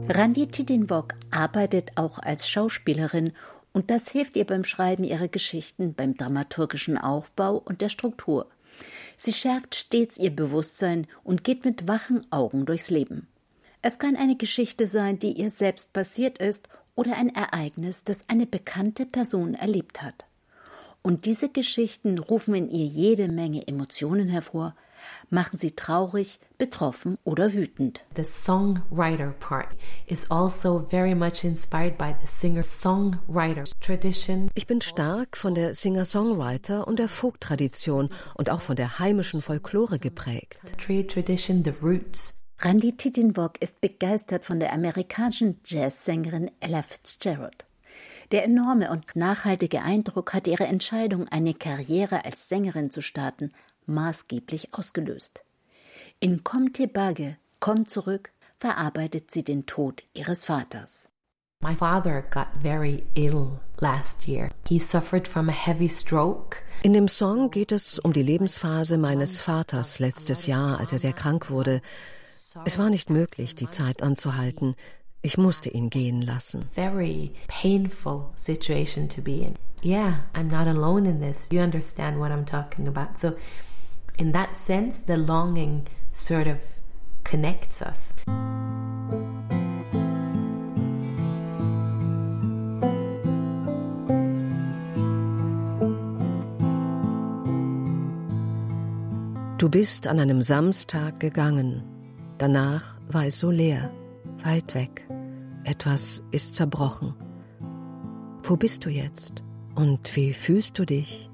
Randi Tidinwok arbeitet auch als Schauspielerin und das hilft ihr beim Schreiben ihrer Geschichten, beim dramaturgischen Aufbau und der Struktur. Sie schärft stets ihr Bewusstsein und geht mit wachen Augen durchs Leben. Es kann eine Geschichte sein, die ihr selbst passiert ist, oder ein Ereignis, das eine bekannte Person erlebt hat. Und diese Geschichten rufen in ihr jede Menge Emotionen hervor, machen sie traurig, betroffen oder wütend. The songwriter part is also very much inspired by the singer-songwriter tradition. Ich bin stark von der Singer-Songwriter und der Folk-Tradition und auch von der heimischen Folklore geprägt. Tradition, the roots. Randi Tidinwok ist begeistert von der amerikanischen Jazzsängerin Ella Fitzgerald. Der enorme und nachhaltige Eindruck hat ihre Entscheidung, eine Karriere als Sängerin zu starten, maßgeblich ausgelöst. In Kom Tebage, Komm zurück, verarbeitet sie den Tod ihres Vaters. My father got very ill last year. He suffered from a heavy stroke. In dem Song geht es um die Lebensphase meines Vaters letztes Jahr, als er sehr krank wurde. Es war nicht möglich, die Zeit anzuhalten. Ich musste ihn gehen lassen. Very painful situation to be in. Yeah, I'm not alone in this. You understand what I'm talking about. So in that sense, the longing sort of connects us. Du bist an einem Samstag gegangen. Danach war es so leer, weit weg. Etwas ist zerbrochen. Wo bist du jetzt? Und wie fühlst du dich?